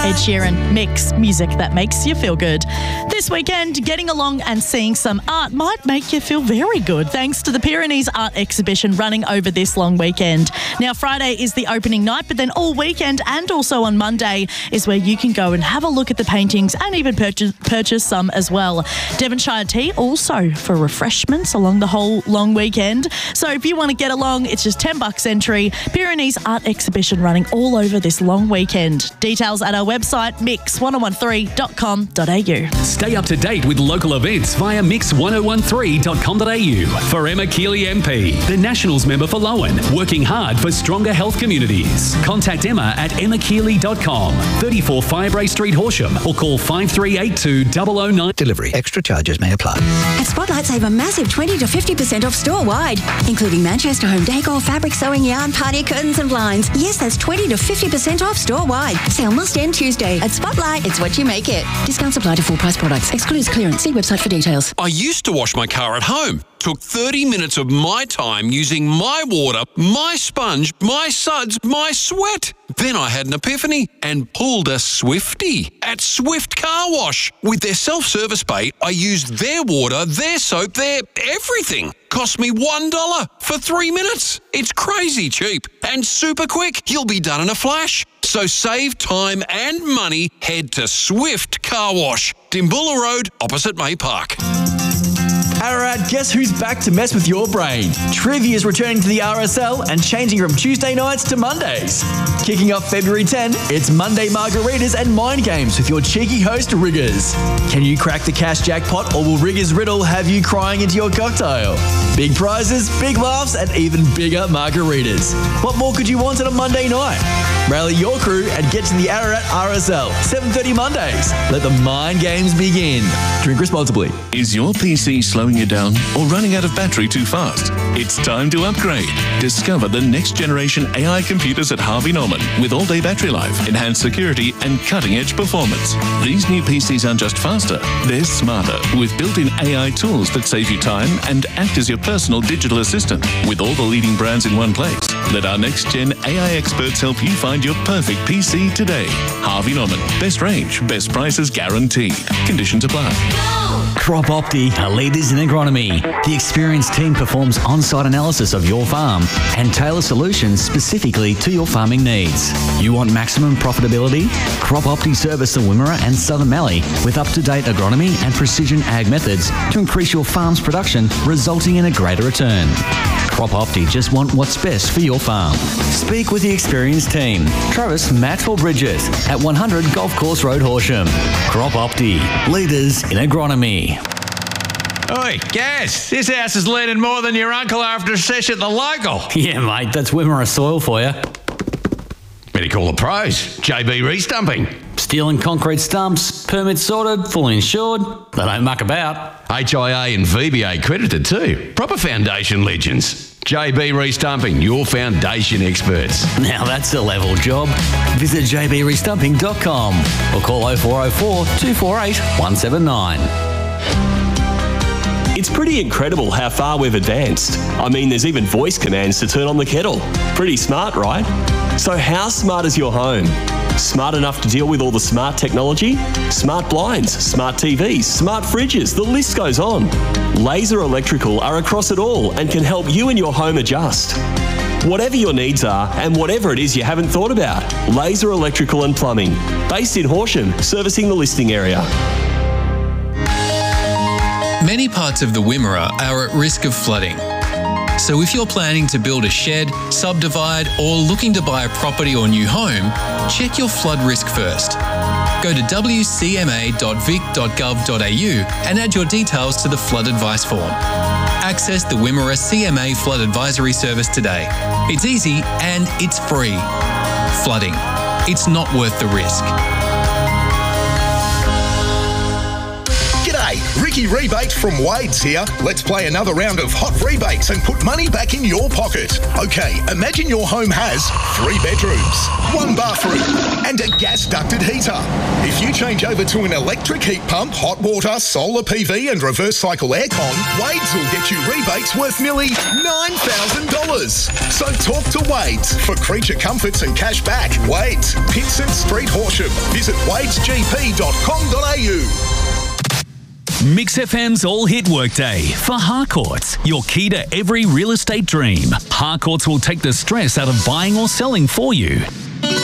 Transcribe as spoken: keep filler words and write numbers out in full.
Ed Sheeran, Mix, music that makes you feel good. This weekend, getting along and seeing some art might make you feel very good thanks to the Pyrenees Art Exhibition running over this long weekend. Now, Friday is the opening night, but then all weekend and also on Monday is where you can go and have a look at the paintings and even purchase, purchase some as well. Devonshire Tea also for refreshments along the whole long weekend. So if you want to get along, it's just ten bucks entry. Pyrenees Art Exhibition running all over this long weekend. Details at our website, mix ten thirteen dot com dot a u. Stay up to date with local events via mix ten thirteen dot com dot a u. For Emma Keeley M P, the Nationals member for Lowen, working hard for stronger health communities. Contact Emma at emma keeley dot com, thirty-four Firebrae Street, Horsham, or call five three eight two zero zero nine. Delivery. Extra charges may apply. At Spotlight, save a massive twenty to fifty percent off store-wide, including Manchester home decor, fabric, sewing, yarn, party curtains and blinds. Yes, that's twenty to fifty percent off store-wide. Sale must end Tuesday. At Spotlight, it's what you make it. Discounts apply to full price products. Excludes clearance. See website for details. I used to wash my car at home. Took thirty minutes of my time using my water, my sponge, my suds, my sweat. Then I had an epiphany and pulled a Swifty at Swift Car Wash. With their self-service bay, I used their water, their soap, their everything. Cost me one dollar for three minutes. It's crazy cheap and super quick. You'll be done in a flash. So save time and money. Head to Swift Car Wash, Dimbulla Road, opposite May Park. Ararat, guess who's back to mess with your brain? Trivia is returning to the R S L and changing from Tuesday nights to Mondays. Kicking off February tenth, it's Monday margaritas and mind games with your cheeky host, Riggers. Can you crack the cash jackpot, or will Riggers' riddle have you crying into your cocktail? Big prizes, big laughs, and even bigger margaritas. What more could you want on a Monday night? Rally your crew and get to the Ararat R S L, seven thirty Mondays. Let the mind games begin. Drink responsibly. Is your P C slowing you down or running out of battery too fast? It's time to upgrade. Discover the next generation A I computers at Harvey Norman with all-day battery life, enhanced security, and cutting-edge performance. These new P Cs aren't just faster, they're smarter, with built-in A I tools that save you time and act as your personal digital assistant, with all the leading brands in one place. Let our next-gen A I experts help you find your perfect P C today. Harvey Norman. Best range, best prices guaranteed. Conditions apply. Crop Opti are leaders in agronomy. The experienced team performs on-site analysis of your farm and tailor solutions specifically to your farming needs. You want maximum profitability? Crop Opti service the Wimmera and Southern Mallee with up-to-date agronomy and precision ag methods to increase your farm's production, resulting in a greater return. Crop Opti just want what's best for your farm. Speak with the experienced team. Travis, Matt or Bridget at one hundred Golf Course Road, Horsham. Crop Opti, leaders in agronomy. Oi, Gaz, this house is leaning more than your uncle after a session at the local. Yeah, mate, that's Wimmera soil for you. Better call the pros. J B Restumping. Steel and concrete stumps, permits sorted, fully insured. They don't muck about. H I A and V B A accredited too. Proper foundation legends. J B Restumping, your foundation experts. Now that's a level job. Visit j b restumping dot com or call oh four oh four, two four eight, one seven nine. It's pretty incredible how far we've advanced. I mean, there's even voice commands to turn on the kettle. Pretty smart, right? So how smart is your home? Smart enough to deal with all the smart technology? Smart blinds, smart T Vs, smart fridges, the list goes on. Laser Electrical are across it all and can help you and your home adjust. Whatever your needs are and whatever it is you haven't thought about, Laser Electrical and Plumbing. Based in Horsham, servicing the listing area. Many parts of the Wimmera are at risk of flooding. So if you're planning to build a shed, subdivide, or looking to buy a property or new home, check your flood risk first. Go to w c m a dot vic dot gov dot a u and add your details to the flood advice form. Access the Wimmera C M A Flood Advisory Service today. It's easy and it's free. Flooding. It's not worth the risk. G'day, Ricky cheeky rebate from Wade's here. Let's play another round of hot rebates and put money back in your pocket. Okay, imagine your home has three bedrooms, one bathroom, and a gas-ducted heater. If you change over to an electric heat pump, hot water, solar P V and reverse cycle aircon, Wade's will get you rebates worth nearly nine thousand dollars. So talk to Wade's for creature comforts and cash back. Wade's, Pinsent Street, Horsham. Visit wades g p dot com dot a u. Mix F M's All Hit Workday for Harcourts, your key to every real estate dream. Harcourts will take the stress out of buying or selling for you.